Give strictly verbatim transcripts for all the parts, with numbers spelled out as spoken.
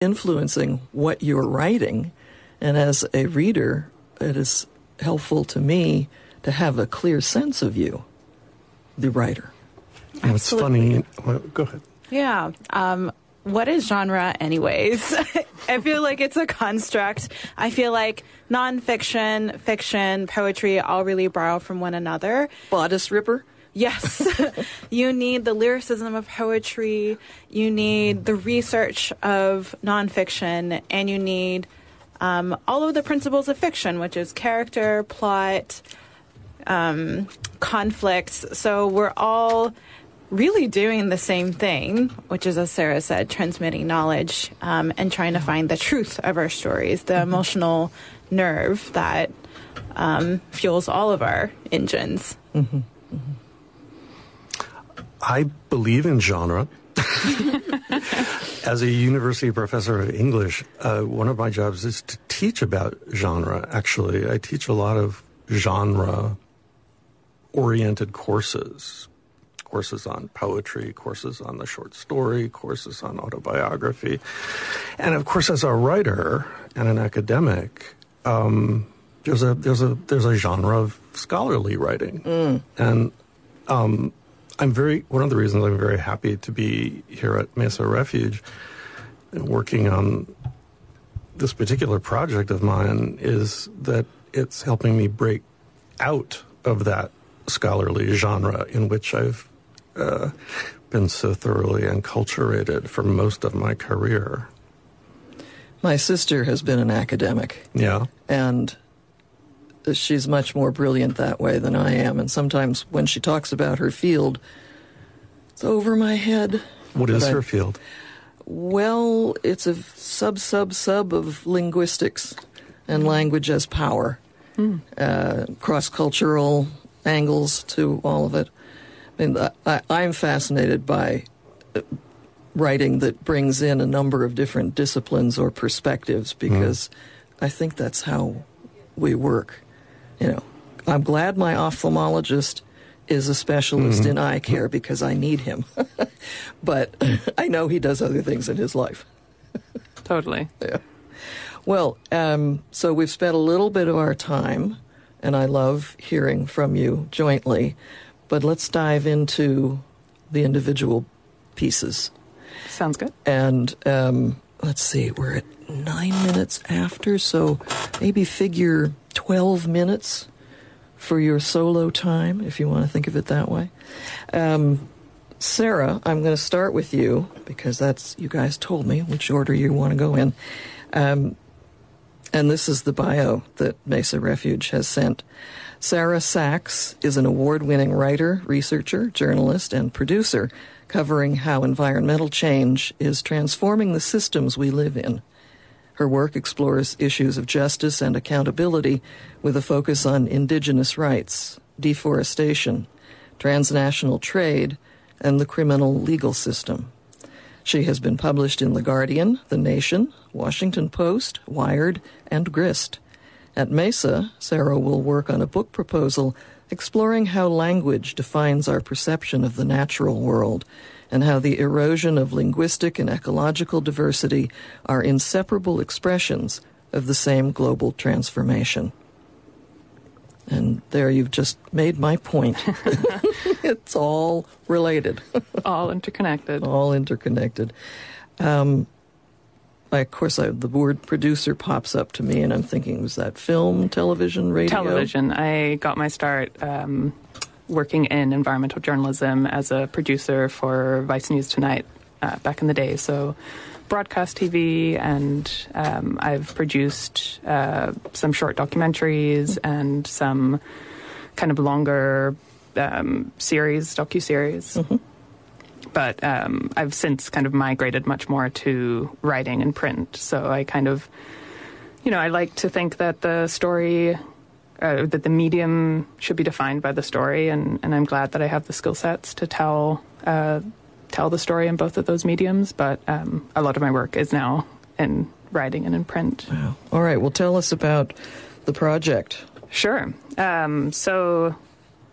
influencing what you're writing. And as a reader, it is helpful to me to have a clear sense of you, the writer. Oh, it's funny. Well, go ahead. Yeah. Um, what is genre anyways? I feel like it's a construct. I feel like nonfiction, fiction, poetry all really borrow from one another. Bodice ripper? Yes. You need the lyricism of poetry, you need the research of nonfiction, and you need um, all of the principles of fiction, which is character, plot, um, conflicts. So we're all really doing the same thing, which is, as Sarah said, transmitting knowledge um, and trying to find the truth of our stories, the mm-hmm. emotional nerve that um, fuels all of our engines. Mm-hmm. Mm-hmm. I believe in genre. As a university professor of English, uh, one of my jobs is to teach about genre, actually. I teach a lot of genre-oriented courses. Courses on poetry, courses on the short story, courses on autobiography. And of course, as a writer and an academic, um, there's a there's a there's a genre of scholarly writing. Mm. And um, I'm very one of the reasons I'm very happy to be here at Mesa Refuge and working on this particular project of mine is that it's helping me break out of that scholarly genre in which I've Uh, been so thoroughly enculturated for most of my career. My sister has been an academic. Yeah. And she's much more brilliant that way than I am. And sometimes when she talks about her field, it's over my head. What is I, her field? Well, it's a sub-sub-sub of linguistics and language as power. Hmm. Uh, cross-cultural angles to all of it. I mean, I, I'm fascinated by writing that brings in a number of different disciplines or perspectives because mm. I think that's how we work. You know, I'm glad my ophthalmologist is a specialist mm-hmm. in eye care because I need him. But I know he does other things in his life. Totally. Yeah. Well, um, so we've spent a little bit of our time, and I love hearing from you jointly. But let's dive into the individual pieces. Sounds good. And um, let's see, we're at nine minutes after, so maybe figure twelve minutes for your solo time, if you want to think of it that way. Um, Sarah, I'm going to start with you, because that's, you guys told me which order you want to go in. Um, and this is the bio that Mesa Refuge has sent. Sarah Sachs is an award-winning writer, researcher, journalist, and producer covering how environmental change is transforming the systems we live in. Her work explores issues of justice and accountability with a focus on indigenous rights, deforestation, transnational trade, and the criminal legal system. She has been published in The Guardian, The Nation, Washington Post, Wired, and Grist. At Mesa, Sarah will work on a book proposal exploring how language defines our perception of the natural world and how the erosion of linguistic and ecological diversity are inseparable expressions of the same global transformation. And there you've just made my point. It's all related. All interconnected. All interconnected. Um, I, of course, I, the word producer pops up to me, and I'm thinking, was that film, television, radio? Television. I got my start um, working in environmental journalism as a producer for Vice News Tonight uh, back in the day. So broadcast T V, and um, I've produced uh, some short documentaries and some kind of longer um, series, docu-series. Mm-hmm. But um, I've since kind of migrated much more to writing and print. So I kind of, you know, I like to think that the story, uh, that the medium should be defined by the story. And, and I'm glad that I have the skill sets to tell uh, tell the story in both of those mediums. But um, a lot of my work is now in writing and in print. Wow. All right. Well, tell us about the project. Sure. Um, so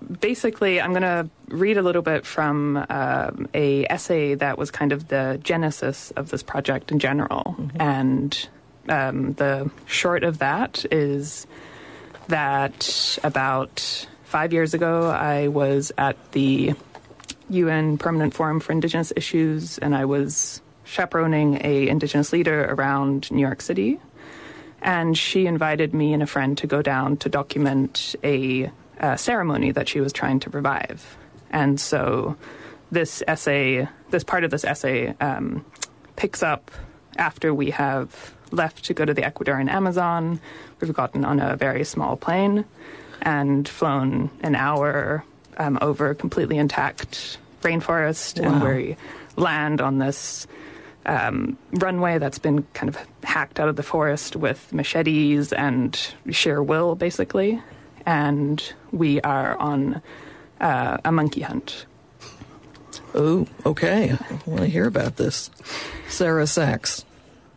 basically, I'm going to read a little bit from um, a essay that was kind of the genesis of this project in general. Mm-hmm. And um, the short of that is that about five years ago, I was at the U N Permanent Forum for Indigenous Issues, and I was chaperoning a Indigenous leader around New York City. And she invited me and a friend to go down to document a, a ceremony that she was trying to revive. And so this essay, this part of this essay um, picks up after we have left to go to the Ecuadorian Amazon. We've gotten on a very small plane and flown an hour um, over completely intact rainforest. Wow. And we land on this Um, runway that's been kind of hacked out of the forest with machetes and sheer will, basically. And we are on uh, a monkey hunt. Oh, okay. I want to hear about this. Sarah Sachs.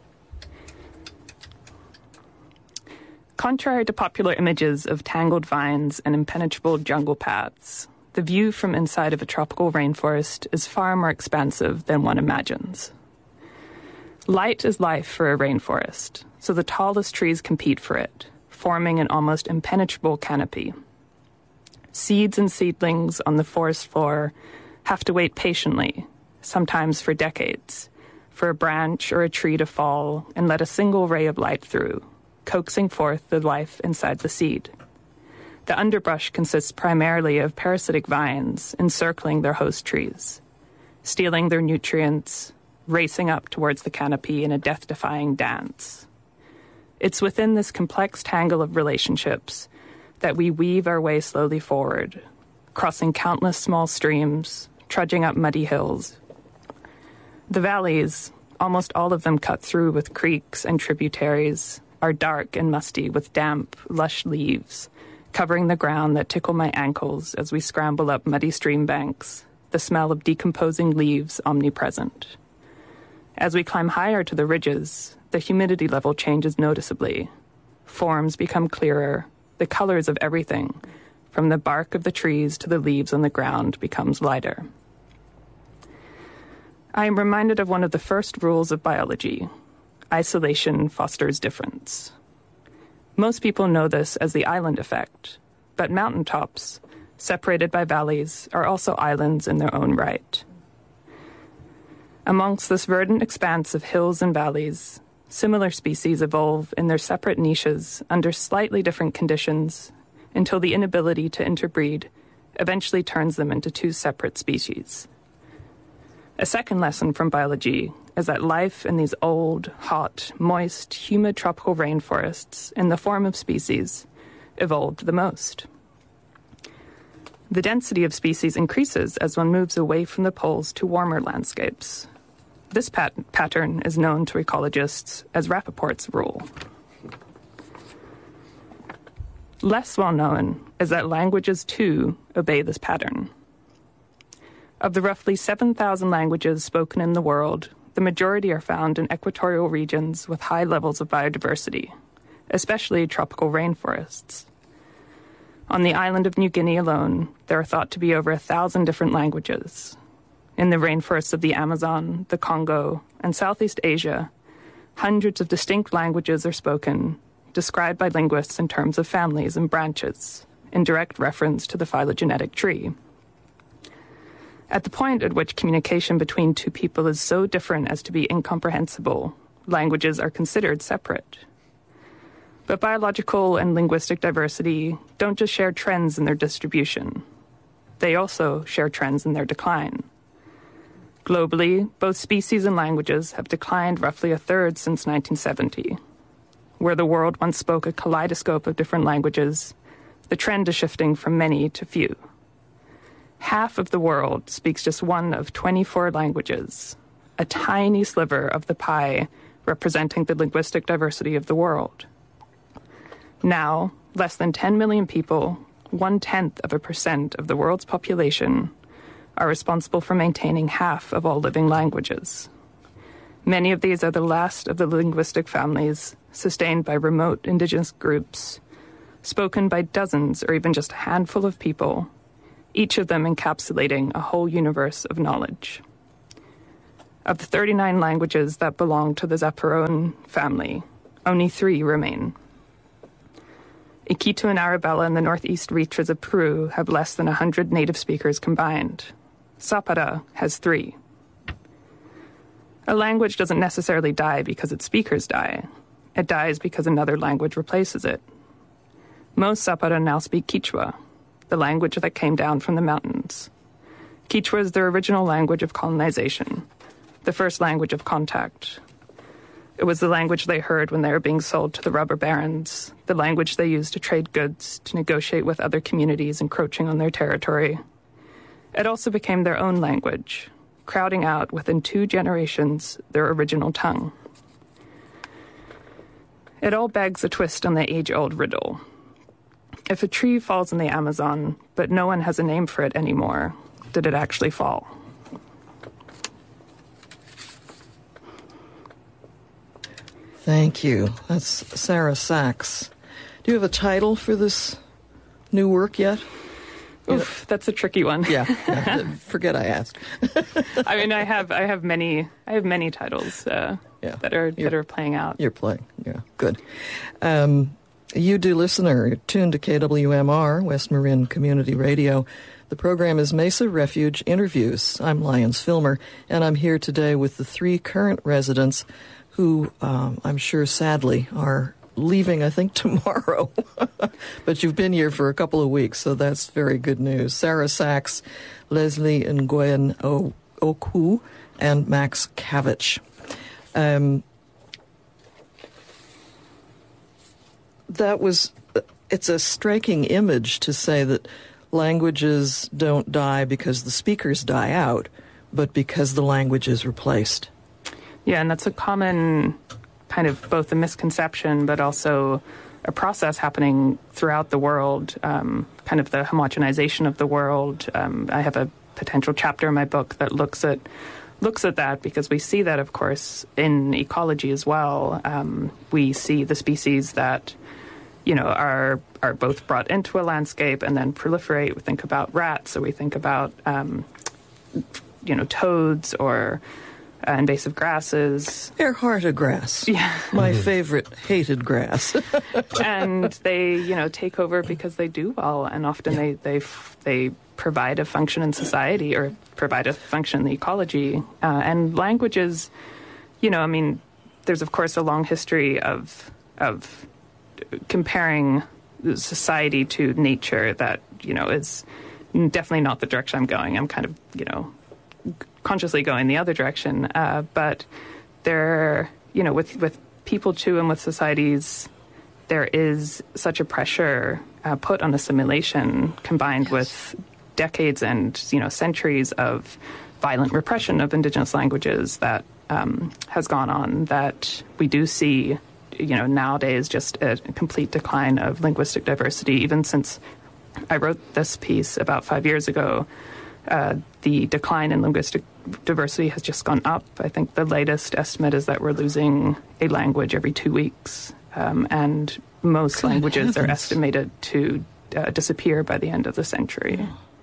Contrary to popular images of tangled vines and impenetrable jungle paths, the view from inside of a tropical rainforest is far more expansive than one imagines. Light is life for a rainforest, so the tallest trees compete for it, forming an almost impenetrable canopy. Seeds and seedlings on the forest floor have to wait patiently, sometimes for decades, for a branch or a tree to fall and let a single ray of light through, coaxing forth the life inside the seed. The underbrush consists primarily of parasitic vines encircling their host trees, stealing their nutrients, racing up towards the canopy in a death-defying dance. It's within this complex tangle of relationships that we weave our way slowly forward, crossing countless small streams, trudging up muddy hills. The valleys, almost all of them cut through with creeks and tributaries, are dark and musty with damp, lush leaves, covering the ground that tickle my ankles as we scramble up muddy stream banks, the smell of decomposing leaves omnipresent. As we climb higher to the ridges, the humidity level changes noticeably. Forms become clearer, the colors of everything, from the bark of the trees to the leaves on the ground, becomes lighter. I am reminded of one of the first rules of biology. Isolation fosters difference. Most people know this as the island effect, but mountaintops, separated by valleys, are also islands in their own right. Amongst this verdant expanse of hills and valleys, similar species evolve in their separate niches under slightly different conditions until the inability to interbreed eventually turns them into two separate species. A second lesson from biology is that life in these old, hot, moist, humid tropical rainforests in the form of species evolved the most. The density of species increases as one moves away from the poles to warmer landscapes. This pat- pattern is known to ecologists as Rappaport's rule. Less well known is that languages, too, obey this pattern. Of the roughly seven thousand languages spoken in the world, the majority are found in equatorial regions with high levels of biodiversity, especially tropical rainforests. On the island of New Guinea alone, there are thought to be over a thousand different languages. In the rainforests of the Amazon, the Congo, and Southeast Asia, hundreds of distinct languages are spoken, described by linguists in terms of families and branches, in direct reference to the phylogenetic tree. At the point at which communication between two people is so different as to be incomprehensible, languages are considered separate. But biological and linguistic diversity don't just share trends in their distribution. They also share trends in their decline. Globally, both species and languages have declined roughly a third since nineteen seventy. Where the world once spoke a kaleidoscope of different languages, the trend is shifting from many to few. Half of the world speaks just one of twenty-four languages, a tiny sliver of the pie representing the linguistic diversity of the world. Now, less than ten million people, one-tenth of a percent of the world's population, are responsible for maintaining half of all living languages. Many of these are the last of the linguistic families sustained by remote indigenous groups, spoken by dozens or even just a handful of people, each of them encapsulating a whole universe of knowledge. Of the thirty-nine languages that belong to the Zaporon family, only three remain. Iquitu and Arabella in the northeast reaches of Peru have less than one hundred native speakers combined. Zapara has three. A language doesn't necessarily die because its speakers die. It dies because another language replaces it. Most Zapara now speak Quechua, the language that came down from the mountains. Quechua is their original language of colonization, the first language of contact. It was the language they heard when they were being sold to the robber barons, the language they used to trade goods, to negotiate with other communities encroaching on their territory. It also became their own language, crowding out within two generations their original tongue. It all begs a twist on the age-old riddle. If a tree falls in the Amazon, but no one has a name for it anymore, did it actually fall? Thank you. That's Sarah Sachs. Do you have a title for this new work yet? Oof, that's a tricky one. Yeah, yeah, forget I asked. I mean, I have I have many I have many titles uh, yeah. that are you're, that are playing out. You're playing, yeah, good. Um, you do listener, you're tuned to K W M R, West Marin Community Radio. The program is Mesa Refuge Interviews. I'm Lyons Filmer, and I'm here today with the three current residents who um, I'm sure sadly are leaving, I think, tomorrow. But you've been here for a couple of weeks, so that's very good news. Sarah Sachs, Leslie Nguyen Oku, and Max Kavich. Um, that was, it's a striking image to say that languages don't die because the speakers die out, but because the language is replaced. Yeah, and that's a common kind of both a misconception, but also a process happening throughout the world, um, kind of the homogenization of the world. Um, I have a potential chapter in my book that looks at looks at that because we see that, of course, in ecology as well. Um, we see the species that, you know, are are both brought into a landscape and then proliferate. We think about rats, or we think about, um, you know, toads or Uh, invasive grasses. Earharta grass. Yeah. My favorite hated grass. And they, you know, take over because they do well, and often yeah. they, they they provide a function in society or provide a function in the ecology. Uh, and languages, you know, I mean, there's of course a long history of of comparing society to nature that, you know, is definitely not the direction I'm going. I'm kind of, you know, consciously going the other direction, uh, but there, you know, with with people too, and with societies, there is such a pressure uh, put on assimilation, combined yes. with decades and you know centuries of violent repression of indigenous languages that um, has gone on. That we do see, you know, nowadays just a complete decline of linguistic diversity. Even since I wrote this piece about five years ago. Uh, the decline in linguistic diversity has just gone up. I think the latest estimate is that we're losing a language every two weeks, um, and most Good languages heavens. are estimated to uh, disappear by the end of the century.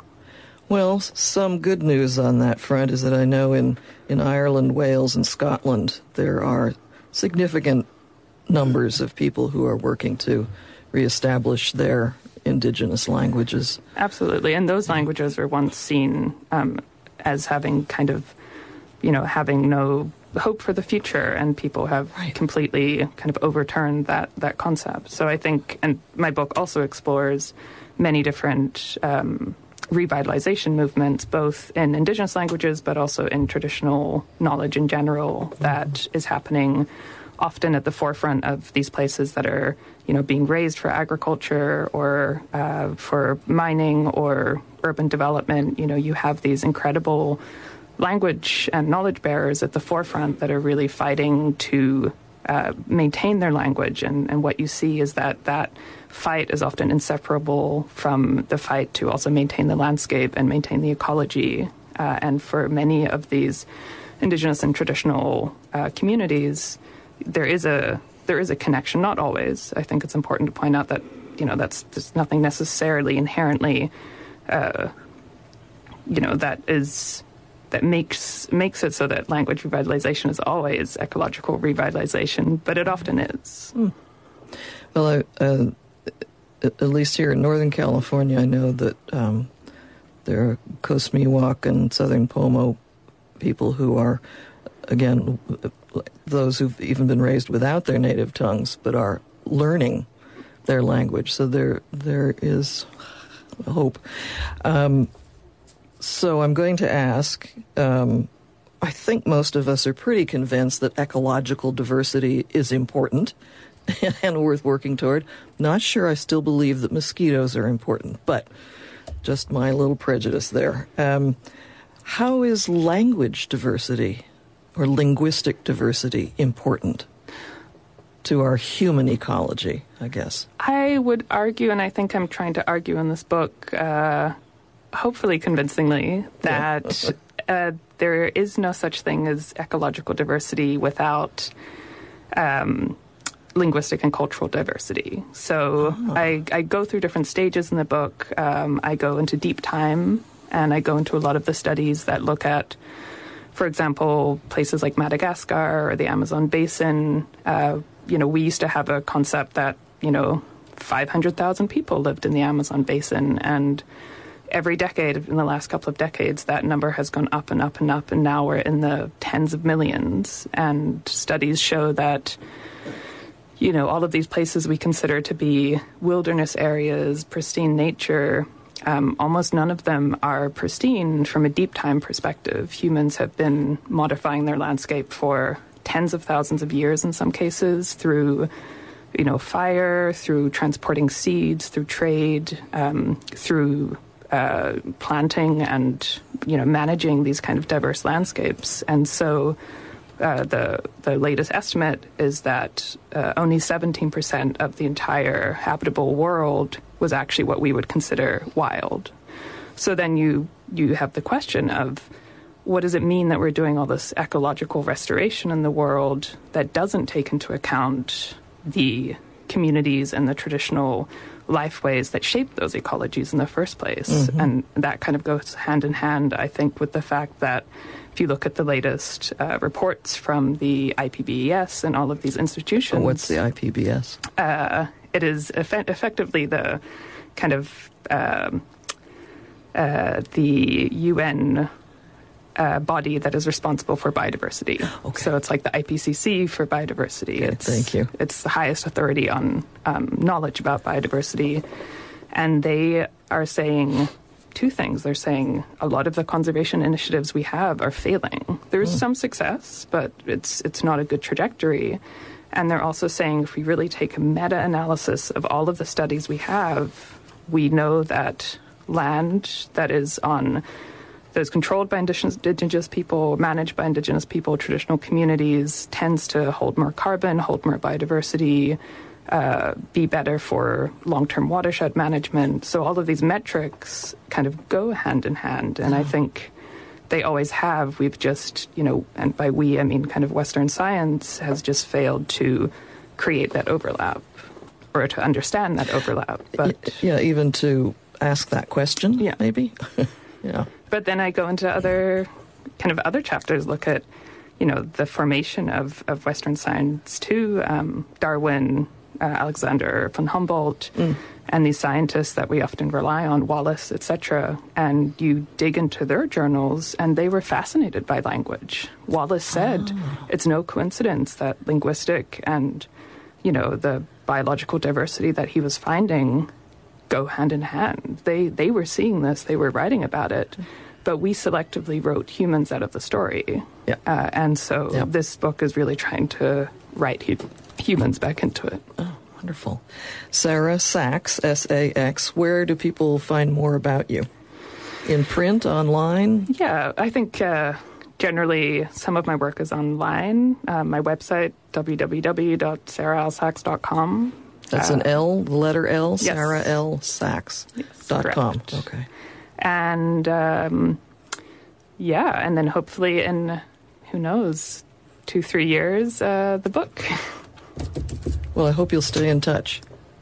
Well, some good news on that front is that I know in, in Ireland, Wales, and Scotland there are significant numbers of people who are working to reestablish their indigenous languages. Absolutely, and those languages were once seen um, as having kind of, you know, having no hope for the future, and people have right. completely kind of overturned that, that concept. So I think, and my book also explores many different um, revitalization movements, both in indigenous languages, but also in traditional knowledge in general, that is happening often at the forefront of these places that are, you know, being raised for agriculture or uh, for mining or urban development. You know, you have these incredible language and knowledge bearers at the forefront that are really fighting to uh, maintain their language. And, and what you see is that that fight is often inseparable from the fight to also maintain the landscape and maintain the ecology. Uh, and for many of these indigenous and traditional uh, communities, there is a there is a connection. Not always. I think it's important to point out that, you know, that's there's nothing necessarily inherently uh, you know, that is that makes makes it so that language revitalization is always ecological revitalization, but it often is. Hmm. Well, I, uh, at least here in Northern California, I know that um, there are Coast Miwok and Southern Pomo people who are, again, those who've even been raised without their native tongues, but are learning their language. So there, there is hope. Um, so I'm going to ask, um, I think most of us are pretty convinced that ecological diversity is important and worth working toward. Not sure I still believe that mosquitoes are important, but just my little prejudice there. Um, how is language diversity or linguistic diversity important to our human ecology, I guess? I would argue, and I think I'm trying to argue in this book, uh, hopefully convincingly, that uh, there is no such thing as ecological diversity without um, linguistic and cultural diversity. So oh. I, I go through different stages in the book. Um, I go into deep time, and I go into a lot of the studies that look at, for example, places like Madagascar or the Amazon basin. Uh, you know, we used to have a concept that, you know, five hundred thousand people lived in the Amazon basin, and every decade in the last couple of decades, that number has gone up and up and up, and now we're in the tens of millions. And studies show that, you know, all of these places we consider to be wilderness areas, pristine nature, um, almost none of them are pristine from a deep time perspective. Humans have been modifying their landscape for tens of thousands of years in some cases through, you know, fire, through transporting seeds, through trade, um, through uh, planting and, you know, managing these kind of diverse landscapes. And so uh, the the latest estimate is that uh, only seventeen percent of the entire habitable world was actually what we would consider wild. So then you you have the question of, what does it mean that we're doing all this ecological restoration in the world that doesn't take into account the communities and the traditional lifeways that shape those ecologies in the first place? Mm-hmm. And that kind of goes hand in hand, I think, with the fact that if you look at the latest uh, reports from the I P B E S and all of these institutions... Oh, what's the I P B S? Uh, it is eff- effectively the kind of um, uh, the U N... Uh, body that is responsible for biodiversity. Okay. So it's like the I P C C for biodiversity. Good, it's, thank you. It's the highest authority on um, knowledge about biodiversity. And they are saying two things. They're saying a lot of the conservation initiatives we have are failing. There's mm. some success, but it's it's not a good trajectory. And they're also saying if we really take a meta-analysis of all of the studies we have, we know that land that is on that is controlled by indigenous, indigenous people, managed by indigenous people, traditional communities, tends to hold more carbon, hold more biodiversity, uh, be better for long-term watershed management. So all of these metrics kind of go hand in hand, and I think they always have. We've just, you know, and by we, I mean kind of Western science has just failed to create that overlap or to understand that overlap. But yeah, even to ask that question, yeah. maybe. Yeah. But then I go into other kind of other chapters, look at, you know, the formation of, of Western science too, um, Darwin, uh, Alexander von Humboldt, mm. and these scientists that we often rely on, Wallace, et cetera. And you dig into their journals, and they were fascinated by language. Wallace said, oh. it's no coincidence that linguistic and, you know, the biological diversity that he was finding go hand in hand. They they were seeing this, they were writing about it, but we selectively wrote humans out of the story. Yeah. Uh, and so yeah. this book is really trying to write hu- humans back into it. Oh, wonderful. Sarah Sachs, S A X, where do people find more about you? In print, online? Yeah, I think uh, generally some of my work is online. Uh, my website, w w w dot sarah l sachs dot com. That's an L, the letter L, yes. Sarah L. Sachs dot com. Yes, okay. And, um, yeah, and then hopefully in, who knows, two, three years, uh, the book. Well, I hope you'll stay in touch.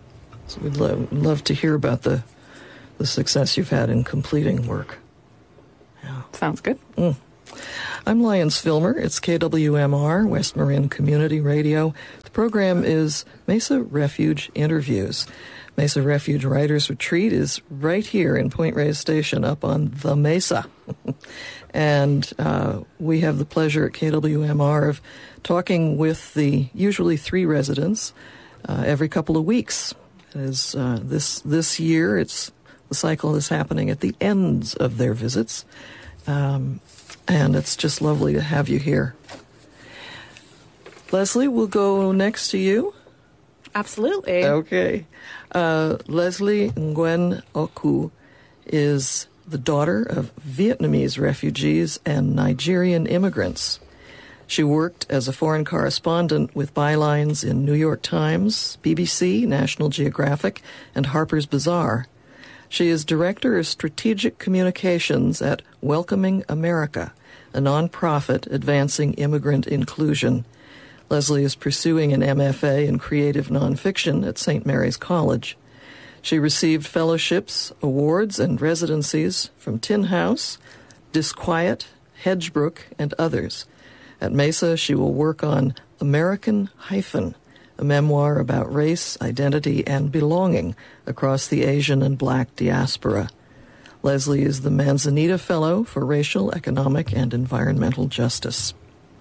So we'd lo- love to hear about the, the success you've had in completing work. Yeah. Sounds good. Mm. I'm Lyons Filmer. It's K W M R, West Marin Community Radio. The program is Mesa Refuge Interviews. Mesa Refuge Writers Retreat is right here in Point Reyes Station up on the Mesa. And uh, we have the pleasure at K W M R of talking with the usually three residents uh, every couple of weeks. As uh, this this year, it's the cycle is happening at the ends of their visits. Um, and it's just lovely to have you here. Leslie, we'll go next to you. Absolutely. Okay. Uh, Leslie Nguyen Oku is the daughter of Vietnamese refugees and Nigerian immigrants. She worked as a foreign correspondent with bylines in New York Times, B B C, National Geographic, and Harper's Bazaar. She is Director of Strategic Communications at Welcoming America, a nonprofit advancing immigrant inclusion. Leslie is pursuing an M F A in creative nonfiction at Saint Mary's College. She received fellowships, awards, and residencies from Tin House, Disquiet, Hedgebrook, and others. At Mesa, she will work on American Hyphen, a memoir about race, identity, and belonging across the Asian and Black diaspora. Leslie is the Manzanita Fellow for Racial, Economic, and Environmental Justice.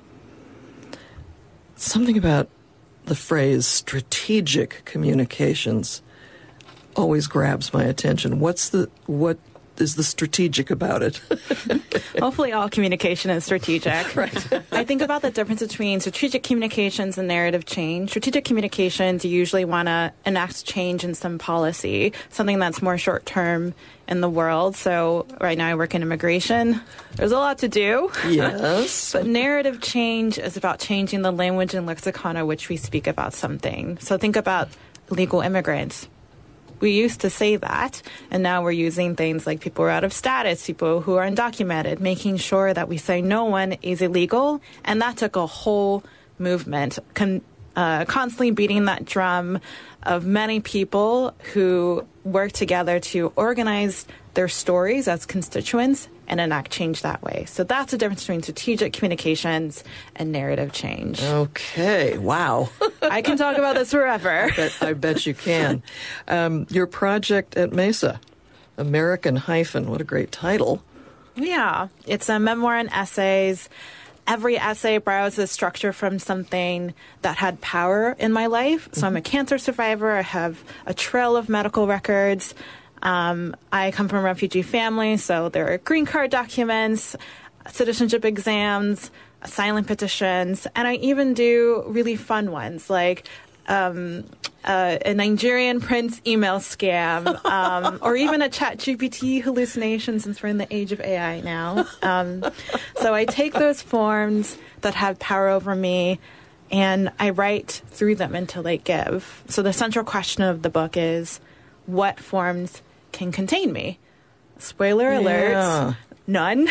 Something about the phrase strategic communications always grabs my attention. What's the what is the strategic about it? Hopefully all communication is strategic. Right. I think about the difference between strategic communications and narrative change. Strategic communications, you usually want to enact change in some policy, something that's more short-term in the world. So right now I work in immigration. There's a lot to do. Yes. But narrative change is about changing the language and lexicon in which we speak about something. So think about illegal immigrants. We used to say that, and now we're using things like people who are out of status, people who are undocumented, making sure that we say no one is illegal. And that took a whole movement, con- uh, constantly beating that drum of many people who work together to organize their stories as constituents and enact change that way. So that's the difference between strategic communications and narrative change. Okay. Wow. I can talk about this forever. I bet, I bet you can. Um, your project at Mesa, American Hyphen, what a great title. Yeah. It's a memoir and essays. Every essay borrows a structure from something that had power in my life. So mm-hmm. I'm a cancer survivor. I have a trail of medical records. Um, I come from a refugee family, so there are green card documents, citizenship exams, asylum petitions, and I even do really fun ones like um, uh, a Nigerian prince email scam, um, or even a Chat G P T hallucination, since we're in the age of A I now. Um, so I take those forms that have power over me, and I write through them until they give. So the central question of the book is, what forms can contain me? Spoiler alert, yeah. None.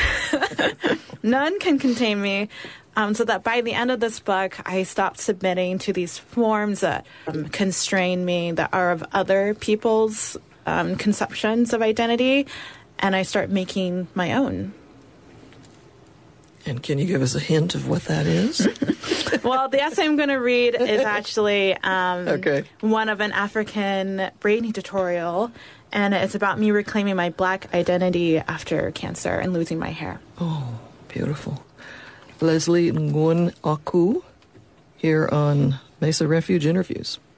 None can contain me. Um, so that by the end of this book, I stopped submitting to these forms that um, constrain me, that are of other people's um, conceptions of identity, and I start making my own. And can you give us a hint of what that is? Well, the essay I'm going to read is actually um, okay. one of an African braiding tutorial, and it's about me reclaiming my Black identity after cancer and losing my hair. Oh, beautiful. Leslie Nguyen Oku here on Mesa Refuge Interviews.